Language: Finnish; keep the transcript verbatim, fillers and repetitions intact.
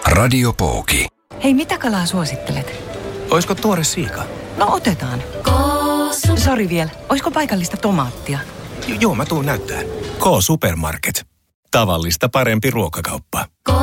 Radiopooki. Hei, mitä kalaa suosittelet? Oisko tuore siika? No otetaan. Sori vielä, oisko paikallista tomaattia? J- joo, mä tuun näyttää. K-Supermarket. Tavallista parempi ruokakauppa.